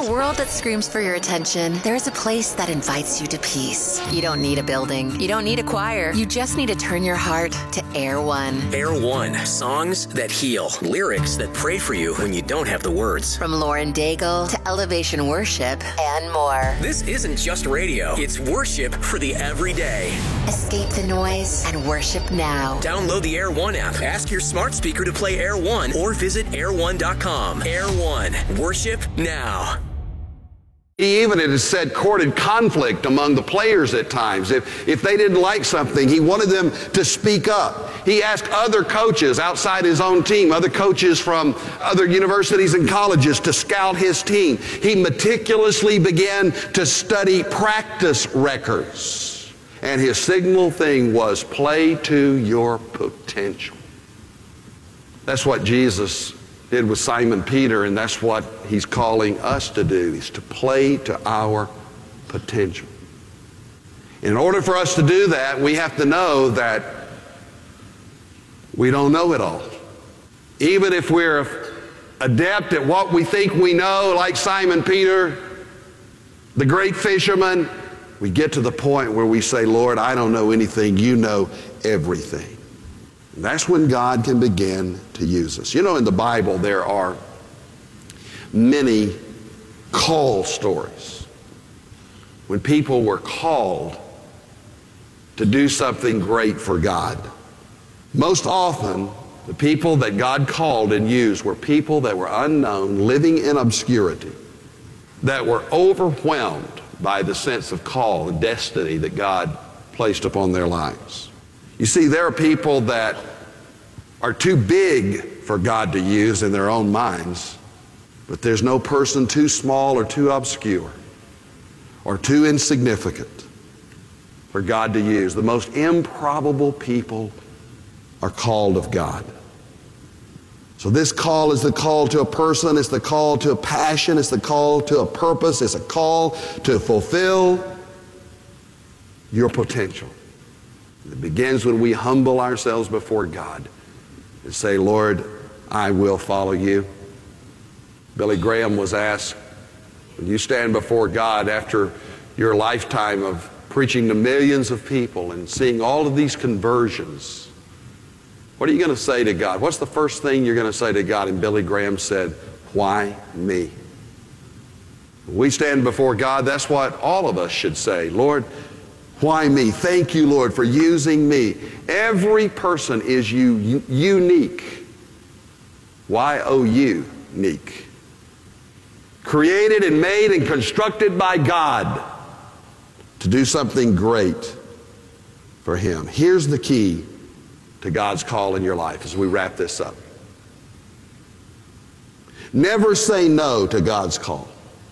a world that screams for your attention, there's a place that invites you to peace. You don't need a building. You don't need a choir. You just need to turn your heart to Air One. Air One, songs that heal, lyrics that pray for you when you don't have the words. From Lauren Daigle to Elevation Worship and more. This isn't just radio. It's worship for the everyday. Escape the noise and worship now. Download the Air One app. Ask your smart speaker to play Air One or visit air1.com. Air One, worship now. He even, it is said, courted conflict among the players at times. If they didn't like something, he wanted them to speak up. He asked other coaches outside his own team, other coaches from other universities and colleges, to scout his team. He meticulously began to study practice records. And his signal thing was play to your potential. That's what Jesus did with Simon Peter, and that's what he's calling us to do, is to play to our potential. In order for us to do that, we have to know that we don't know it all. Even if we're adept at what we think we know, like Simon Peter, the great fisherman, we get to the point where we say, Lord, I don't know anything, you know everything. And that's when God can begin to use us. You know, in the Bible, there are many call stories when people were called to do something great for God. Most often, the people that God called and used were people that were unknown, living in obscurity, that were overwhelmed by the sense of call and destiny that God placed upon their lives. You see, there are people that are too big for God to use in their own minds, but there's no person too small or too obscure or too insignificant for God to use. The most improbable people are called of God. So this call is the call to a person, it's the call to a passion, it's the call to a purpose, it's a call to fulfill your potential. It begins when we humble ourselves before God and say, Lord, I will follow you. Billy Graham was asked, when you stand before God after your lifetime of preaching to millions of people and seeing all of these conversions, what are you going to say to God? What's the first thing you're going to say to God? And Billy Graham said, why me? When we stand before God, that's what all of us should say. Lord, why me? Thank you, Lord, for using me. Every person is unique. Y-O-U-nique. Created and made and constructed by God to do something great for Him. Here's the key to God's call in your life as we wrap this up. Never say no to God's call.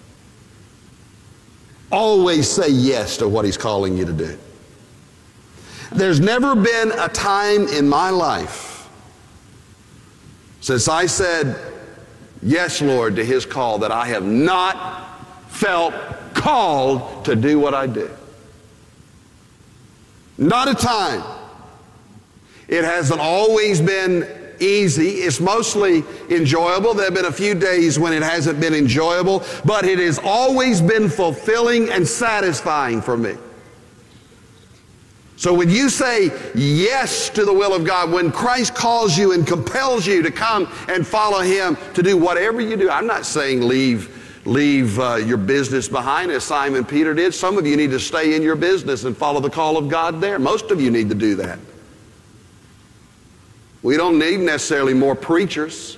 Always say yes to what He's calling you to do. There's never been a time in my life since I said yes, Lord, to His call that I have not felt called to do what I do. Not a time. It hasn't always been easy. It's mostly enjoyable. There have been a few days when it hasn't been enjoyable, but it has always been fulfilling and satisfying for me. So when you say yes to the will of God, when Christ calls you and compels you to come and follow Him, to do whatever you do, I'm not saying leave your business behind as Simon Peter did. Some of you need to stay in your business and follow the call of God there. Most of you need to do that. We don't need necessarily more preachers.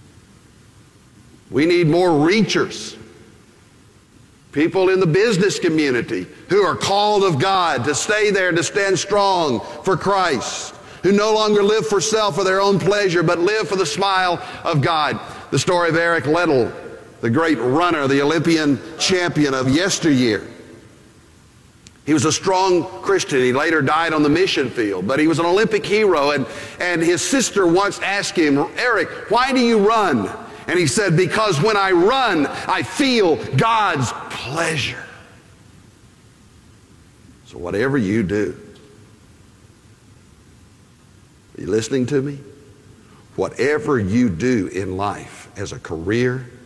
We need more reachers. People in the business community who are called of God to stay there, to stand strong for Christ, who no longer live for self or their own pleasure, but live for the smile of God. The story of Eric Liddell, the great runner, the Olympian champion of yesteryear. He was a strong Christian. He later died on the mission field, but he was an Olympic hero, and his sister once asked him, Eric, why do you run? And he said, because when I run, I feel God's pleasure. So whatever you do, are you listening to me? Whatever you do in life as a career,